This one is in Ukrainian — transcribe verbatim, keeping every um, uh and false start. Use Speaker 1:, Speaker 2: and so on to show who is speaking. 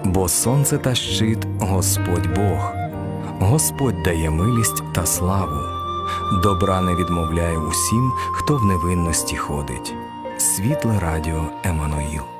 Speaker 1: Бо сонце та щит – Господь Бог. Господь дає милість та славу. Добра не відмовляє усім, хто в невинності ходить. Світле радіо Еммануїл.